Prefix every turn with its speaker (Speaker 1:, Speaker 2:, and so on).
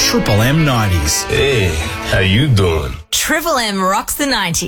Speaker 1: Triple M 90s.
Speaker 2: Hey, how you doing?
Speaker 3: Triple M rocks the 90s.